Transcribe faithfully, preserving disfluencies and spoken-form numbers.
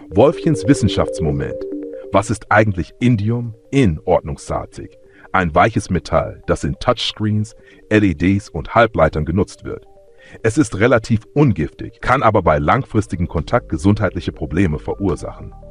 Wolfchens Wissenschaftsmoment. Was ist eigentlich Indium in Ordnungsstatik? Ein weiches Metall, das in Touchscreens, L E Ds und Halbleitern genutzt wird. Es ist relativ ungiftig, kann aber bei langfristigem Kontakt gesundheitliche Probleme verursachen.